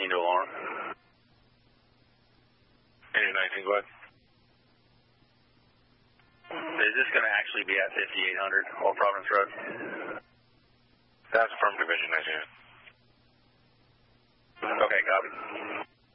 19 to alarm. Unit 19, go ahead. Is this going to actually be at 5800 Old Providence Road? That's from Division 19. Okay, copy.